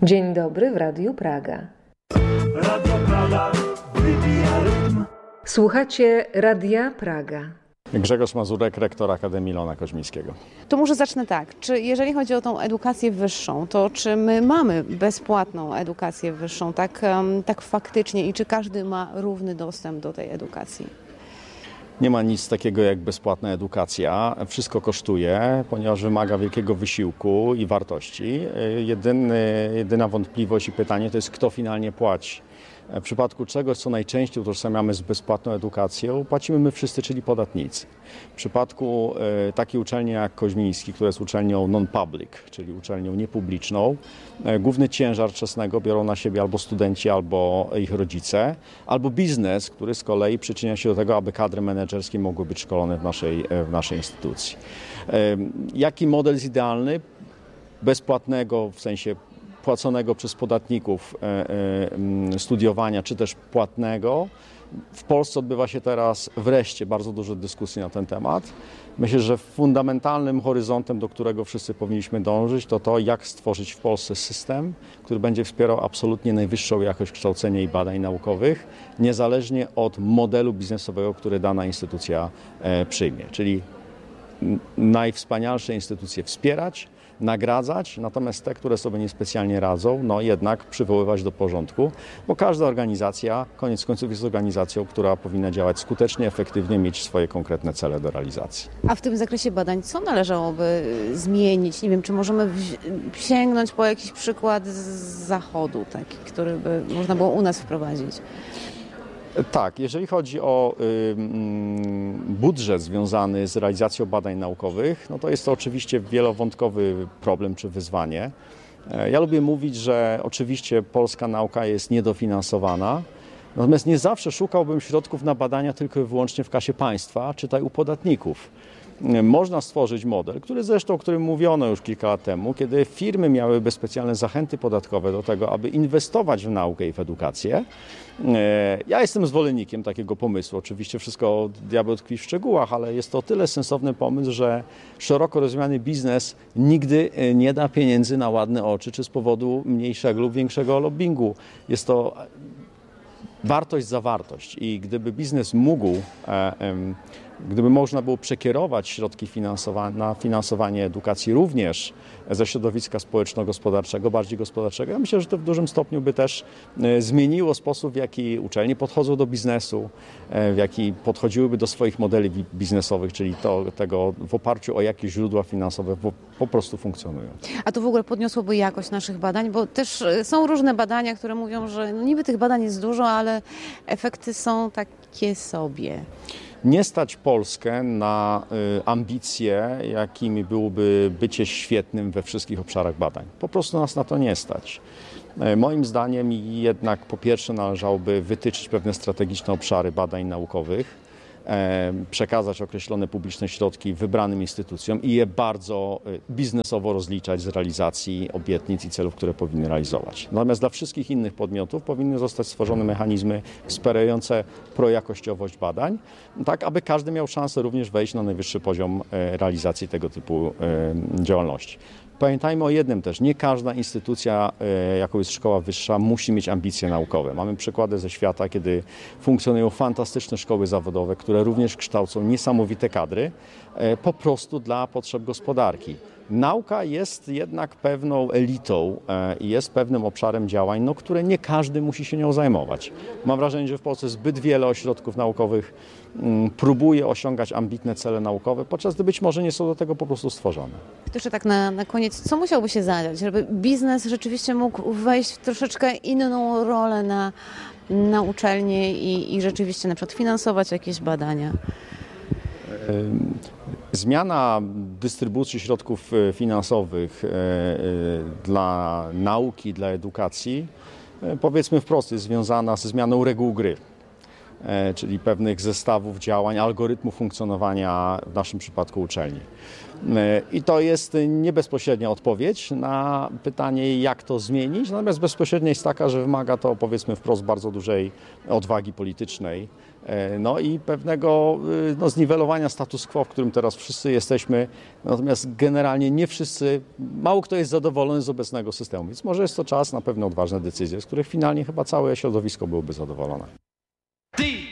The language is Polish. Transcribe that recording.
Dzień dobry w Radiu Praga. Radio Praga wybija rytm. Słuchacie Radia Praga. Grzegorz Mazurek, rektor Akademii Leona Koźmińskiego. To może zacznę tak. Czy jeżeli chodzi o tą edukację wyższą, to czy my mamy bezpłatną edukację wyższą, tak faktycznie i czy każdy ma równy dostęp do tej edukacji? Nie ma nic takiego jak bezpłatna edukacja. Wszystko kosztuje, ponieważ wymaga wielkiego wysiłku i wartości. Jedyna wątpliwość i pytanie to jest, kto finalnie płaci. W przypadku czegoś, co najczęściej utożsamiamy z bezpłatną edukacją, płacimy my wszyscy, czyli podatnicy. W przypadku takiej uczelni jak Koźmiński, która jest uczelnią non-public, czyli uczelnią niepubliczną, główny ciężar czesnego biorą na siebie albo studenci, albo ich rodzice, albo biznes, który z kolei przyczynia się do tego, aby kadry menedżerskie mogły być szkolone w naszej instytucji. Jaki model jest idealny? Bezpłatnego, w sensie płaconego przez podatników studiowania, czy też płatnego. W Polsce odbywa się teraz wreszcie bardzo dużo dyskusji na ten temat. Myślę, że fundamentalnym horyzontem, do którego wszyscy powinniśmy dążyć, to jak stworzyć w Polsce system, który będzie wspierał absolutnie najwyższą jakość kształcenia i badań naukowych, niezależnie od modelu biznesowego, który dana instytucja przyjmie. Czyli najwspanialsze instytucje wspierać, nagradzać, natomiast te, które sobie niespecjalnie radzą, jednak przywoływać do porządku, bo każda organizacja, koniec końców, jest organizacją, która powinna działać skutecznie, efektywnie, mieć swoje konkretne cele do realizacji. A w tym zakresie badań co należałoby zmienić? Nie wiem, czy możemy sięgnąć po jakiś przykład z Zachodu, taki, który by można było u nas wprowadzić? Tak, jeżeli chodzi o budżet związany z realizacją badań naukowych, to jest to oczywiście wielowątkowy problem czy wyzwanie. Ja lubię mówić, że oczywiście polska nauka jest niedofinansowana, natomiast nie zawsze szukałbym środków na badania tylko i wyłącznie w kasie państwa, czytaj u podatników. Można stworzyć model, o którym mówiono już kilka lat temu, kiedy firmy miałyby specjalne zachęty podatkowe do tego, aby inwestować w naukę i w edukację. Ja jestem zwolennikiem takiego pomysłu. Oczywiście wszystko diabeł tkwi w szczegółach, ale jest to o tyle sensowny pomysł, że szeroko rozumiany biznes nigdy nie da pieniędzy na ładne oczy, czy z powodu mniejszego lub większego lobbingu. Jest to wartość za wartość i gdyby biznes mógł, gdyby można było przekierować środki na finansowanie edukacji również ze środowiska społeczno-gospodarczego, bardziej gospodarczego, ja myślę, że to w dużym stopniu by też zmieniło sposób, w jaki uczelnie podchodzą do biznesu, w jaki podchodziłyby do swoich modeli biznesowych, czyli tego w oparciu o jakie źródła finansowe po prostu funkcjonują. A to w ogóle podniosłoby jakość naszych badań, bo też są różne badania, które mówią, że niby tych badań jest dużo, ale efekty są takie sobie. Nie stać Polskę na ambicje, jakimi byłoby bycie świetnym we wszystkich obszarach badań. Po prostu nas na to nie stać. Moim zdaniem jednak po pierwsze należałoby wytyczyć pewne strategiczne obszary badań naukowych, przekazać określone publiczne środki wybranym instytucjom i je bardzo biznesowo rozliczać z realizacji obietnic i celów, które powinny realizować. Natomiast dla wszystkich innych podmiotów powinny zostać stworzone mechanizmy wspierające projakościowość badań, tak aby każdy miał szansę również wejść na najwyższy poziom realizacji tego typu działalności. Pamiętajmy o jednym też, nie każda instytucja, jaką jest szkoła wyższa, musi mieć ambicje naukowe. Mamy przykłady ze świata, kiedy funkcjonują fantastyczne szkoły zawodowe, które również kształcą niesamowite kadry, po prostu dla potrzeb gospodarki. Nauka jest jednak pewną elitą i jest pewnym obszarem działań, które nie każdy musi się nią zajmować. Mam wrażenie, że w Polsce zbyt wiele ośrodków naukowych próbuje osiągać ambitne cele naukowe, podczas gdy być może nie są do tego po prostu stworzone. To jeszcze tak na koniec, co musiałoby się zadziać, żeby biznes rzeczywiście mógł wejść w troszeczkę inną rolę na uczelnię i rzeczywiście na przykład finansować jakieś badania? Zmiana dystrybucji środków finansowych dla nauki, dla edukacji, powiedzmy wprost, jest związana ze zmianą reguł gry. czyli pewnych zestawów działań, algorytmów funkcjonowania w naszym przypadku uczelni. I to jest nie bezpośrednia odpowiedź na pytanie, jak to zmienić, natomiast bezpośrednia jest taka, że wymaga to, powiedzmy wprost, bardzo dużej odwagi politycznej, no i pewnego zniwelowania status quo, w którym teraz wszyscy jesteśmy, natomiast generalnie nie wszyscy, mało kto jest zadowolony z obecnego systemu, więc może jest to czas na pewne odważne decyzje, z których finalnie chyba całe środowisko byłoby zadowolone.